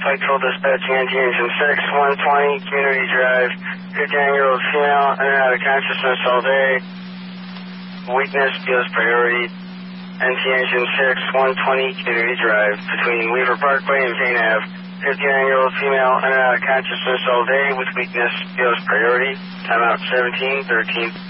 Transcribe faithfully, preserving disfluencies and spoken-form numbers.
Flight Control Dispatching N T Engine six, one twenty, Community Drive, fifty-nine-year-old female, in and out of consciousness all day. Weakness feels priority. N T Engine six, one twenty, Community Drive, between Weaver Parkway and Payne Avenue. fifty-nine-year-old female, in and out of consciousness all day with weakness feels priority. Timeout seventeen thirteen.